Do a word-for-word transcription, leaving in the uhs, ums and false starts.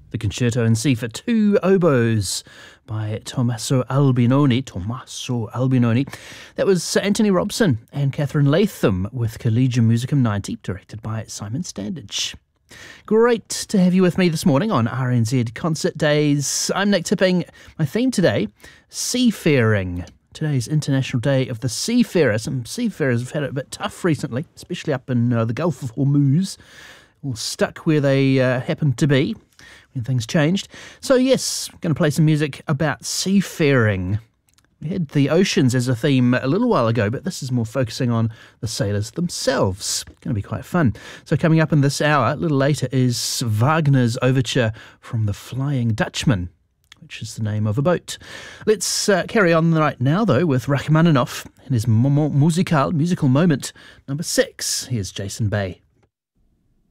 The Concerto in C for Two Oboes by Tommaso Albinoni. Tommaso Albinoni. That was Anthony Robson and Catherine Latham with Collegium Musicum ninety, directed by Simon Standage. Great to have you with me this morning on R N Z Concert Days. I'm Nick Tipping. My theme today, seafaring. Today's International Day of the Seafarer. Some seafarers have had it a bit tough recently, especially up in uh, the Gulf of Hormuz, all stuck where they uh, happened to be when things changed. So yes, I'm going to play some music about seafaring. We had the oceans as a theme a little while ago, but this is more focusing on the sailors themselves. Going to be quite fun. So coming up in this hour, a little later, is Wagner's overture from The Flying Dutchman, which is the name of a boat. Let's uh, carry on right now, though, with Rachmaninoff and his Moment Musical, musical moment number six. Here's Jason Bay.